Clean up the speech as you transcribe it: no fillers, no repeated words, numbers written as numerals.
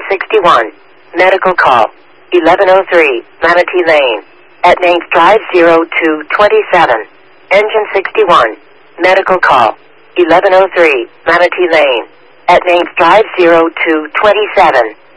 61. Medical call. 1103, Manatee Lane. At Names Drive 0227. Engine 61. Medical call. 1103, Manatee Lane. At Names Drive 0227.